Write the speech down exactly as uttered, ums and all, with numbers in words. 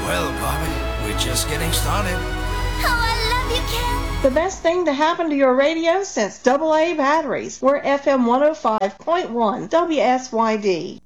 Well, Bobby, we're just getting started. Oh, I love you, Ken. The best thing to happen to your radio since double A batteries. We're F M one oh five point one W S Y D.